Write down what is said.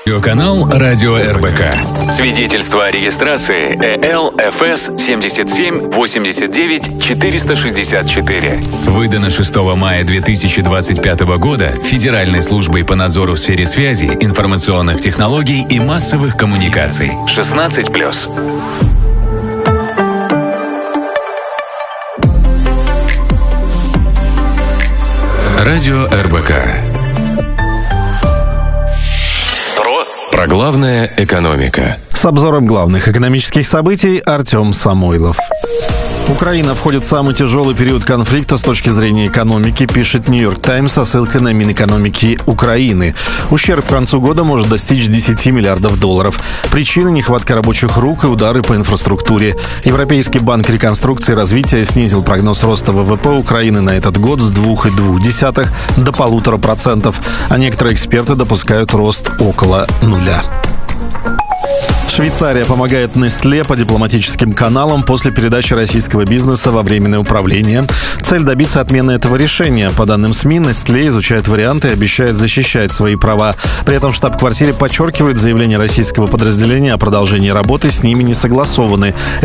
Канал Радио РБК. Свидетельство о регистрации ЭЛ-ФС 77-89-464. Выдано 6 мая 2025 года Федеральной службой по надзору в сфере связи, информационных технологий и массовых коммуникаций. 16+. Радио РБК. Про главное экономика. С обзором главных экономических событий Артем Самойлов. Украина входит в самый тяжелый период конфликта с точки зрения экономики, пишет «Нью-Йорк Таймс» со ссылкой на Минэкономики Украины. Ущерб к концу года может достичь 10 миллиардов долларов. Причины – нехватка рабочих рук и удары по инфраструктуре. Европейский банк реконструкции и развития снизил прогноз роста ВВП Украины на этот год с 2,2 до 1,5%, а некоторые эксперты допускают рост около нуля. Швейцария помогает Nestlé по дипломатическим каналам после передачи российского бизнеса во временное управление. Цель добиться отмены этого решения. По данным СМИ, Nestlé изучает варианты и обещает защищать свои права. При этом в штаб-квартире подчеркивает, заявления российского подразделения о продолжении работы с ними не согласованы.